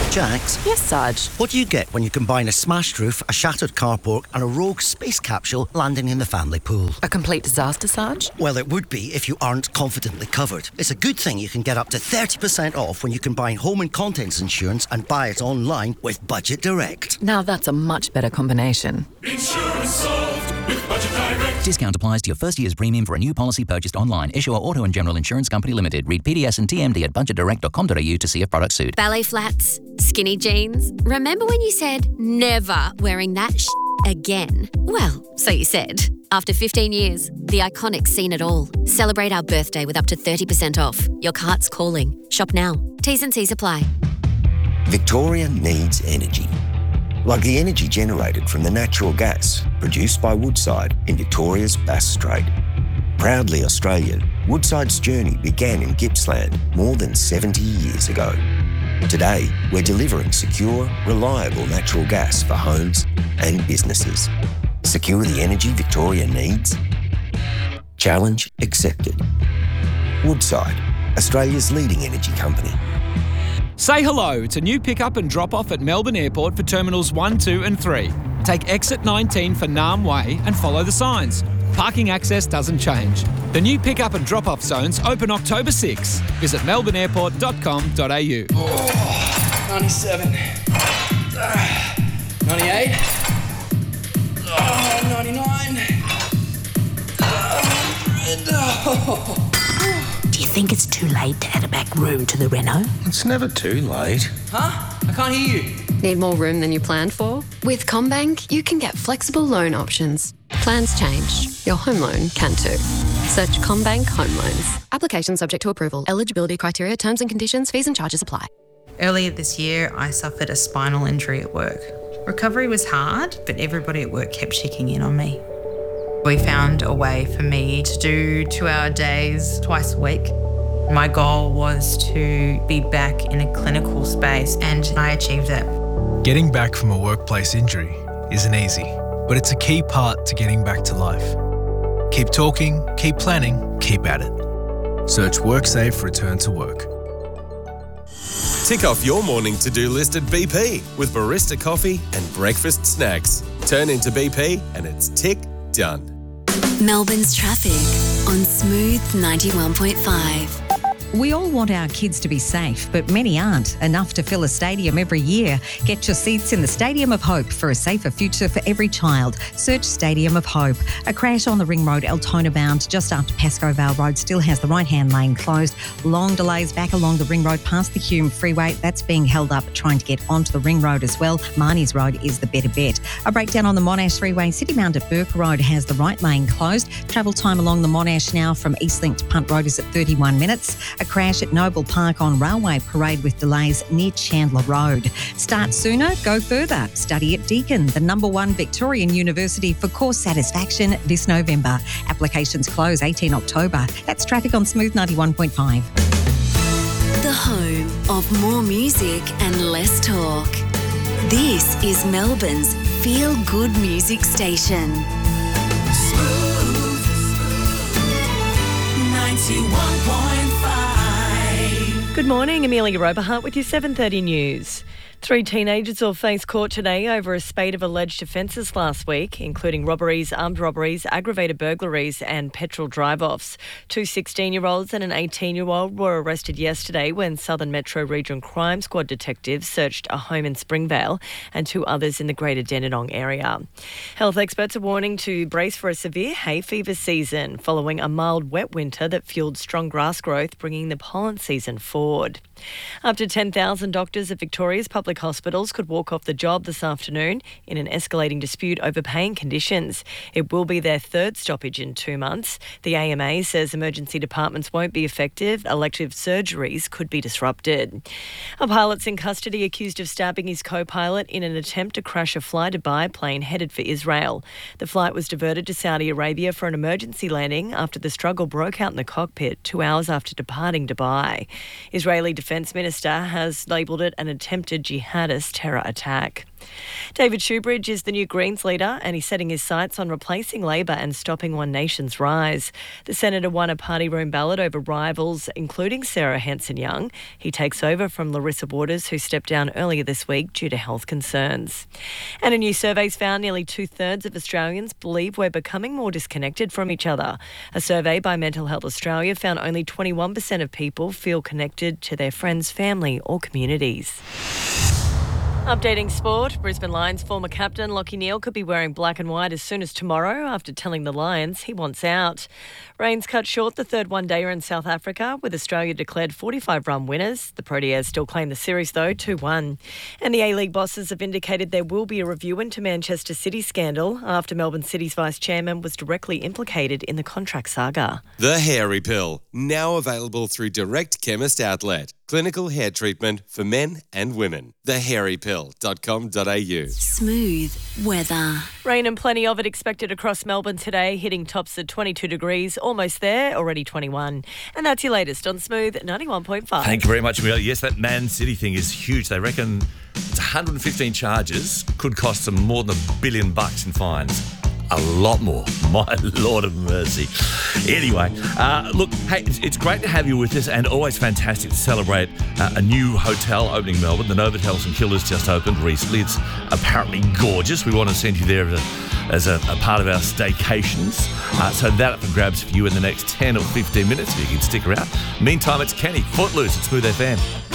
Jax? Yes, Sarge. What do you get when you combine a smashed roof, a shattered carport and a rogue space capsule landing in the family pool? A complete disaster, Sarge? Well, it would be if you aren't confidently covered. It's a good thing you can get up to 30% off when you combine home and contents insurance and buy it online with Budget Direct. Now that's a much better combination. Insurance solved with Budget Direct. Discount applies to your first year's premium for a new policy purchased online. Issuer Auto and General Insurance Company Limited. Read PDS and TMD at budgetdirect.com.au to see if products suit. Ballet flats, skinny jeans. Remember when you said never wearing that again? Well, so you said. After 15 years, the Iconic's seen it all. Celebrate our birthday with up to 30% off. Your cart's calling. Shop now. T's and C's apply. Victoria needs energy. Like the energy generated from the natural gas produced by Woodside in Victoria's Bass Strait. Proudly Australian, Woodside's journey began in Gippsland more than 70 years ago. Today, we're delivering secure, reliable natural gas for homes and businesses. Secure the energy Victoria needs? Challenge accepted. Woodside, Australia's leading energy company. Say hello to new pick-up and drop-off at Melbourne Airport for Terminals 1, 2 and 3. Take exit 19 for Naarm Way and follow the signs. Parking access doesn't change. The new pick-up and drop-off zones open October 6. Visit melbourneairport.com.au. Oh, 97. 98. Oh, 99. 100. Oh. Do you think it's too late to add a back room to the reno? It's never too late. Huh? I can't hear you. Need more room than you planned for? With CommBank, you can get flexible loan options. Plans change. Your home loan can too. Search CommBank Home Loans. Application subject to approval. Eligibility criteria, terms and conditions, fees and charges apply. Earlier this year, I suffered a spinal injury at work. Recovery was hard, but everybody at work kept checking in on me. We found a way for me to do 2-hour days twice a week. My goal was to be back in a clinical space, and I achieved that. Getting back from a workplace injury isn't easy, but it's a key part to getting back to life. Keep talking, keep planning, keep at it. Search WorkSafe Return to Work. Tick off your morning to-do list at BP with barista coffee and breakfast snacks. Turn into BP and it's tick done. Melbourne's traffic on Smooth 91.5. We all want our kids to be safe, but many aren't. Enough to fill a stadium every year. Get your seats in the Stadium of Hope for a safer future for every child. Search Stadium of Hope. A crash on the Ring Road, Altona bound, just after Pascoe Vale Road, still has the right-hand lane closed. Long delays back along the Ring Road past the Hume Freeway. That's being held up trying to get onto the Ring Road as well. Marnie's Road is the better bet. A breakdown on the Monash Freeway. City Bound at Burke Road has the right lane closed. Travel time along the Monash now from Eastlink to Punt Road is at 31 minutes. A crash at Noble Park on Railway Parade with delays near Chandler Road. Start sooner, go further. Study at Deakin, the #1 Victorian university for course satisfaction this November. Applications close 18 October. That's traffic on Smooth 91.5. The home of more music and less talk. This is Melbourne's feel-good music station. Smooth 91.5. Good morning, Amelia Roberhart with your 7:30 news. 3 teenagers will face court today over a spate of alleged offences last week, including robberies, armed robberies, aggravated burglaries and petrol drive-offs. 2 16-year-olds and an 18-year-old were arrested yesterday when Southern Metro Region Crime Squad detectives searched a home in Springvale and 2 others in the Greater Dandenong area. Health experts are warning to brace for a severe hay fever season following a mild wet winter that fueled strong grass growth, bringing the pollen season forward. Up to 10,000 doctors at Victoria's public hospitals could walk off the job this afternoon in an escalating dispute over paying conditions. It will be their 3rd stoppage in 2 months. The AMA says emergency departments won't be effective. Elective surgeries could be disrupted. A pilot's in custody accused of stabbing his co-pilot in an attempt to crash a Fly Dubai plane headed for Israel. The flight was diverted to Saudi Arabia for an emergency landing after the struggle broke out in the cockpit 2 hours after departing Dubai. Israeli Defence Minister has labelled it an attempted jihad jihadist terror attack. David Shoebridge is the new Greens leader and he's setting his sights on replacing Labor and stopping One Nation's rise. The senator won a party room ballot over rivals, including Sarah Hanson-Young. He takes over from Larissa Waters, who stepped down earlier this week due to health concerns. And a new survey's found nearly 2/3 of Australians believe we're becoming more disconnected from each other. A survey by Mental Health Australia found only 21% of people feel connected to their friends, family or communities. Updating sport, Brisbane Lions former captain Lachie Neale could be wearing black and white as soon as tomorrow after telling the Lions he wants out. Rains cut short the third one-dayer in South Africa with Australia declared 45-run winners. The Proteas still claim the series though, 2-1. And the A-League bosses have indicated there will be a review into Manchester City's scandal after Melbourne City's vice-chairman was directly implicated in the contract saga. The Hairy Pill, now available through Direct Chemist Outlet. Clinical hair treatment for men and women. thehairypill.com.au. Smooth weather. Rain and plenty of it expected across Melbourne today, hitting tops at 22 degrees, almost there, already 21. And that's your latest on Smooth 91.5. Thank you very much, Amelia. Yes, that Man City thing is huge. They reckon it's 115 charges, could cost them more than $1 billion in fines. A lot more. My Lord of mercy. Anyway, look, hey, it's great to have you with us and always fantastic to celebrate a new hotel opening in Melbourne. The Novotel St Kilda's just opened recently. It's apparently gorgeous. We want to send you there as a part of our staycations. So that up for grabs for you in the next 10 or 15 minutes if you can stick around. Meantime, it's Kenny, Footloose at Smooth FM.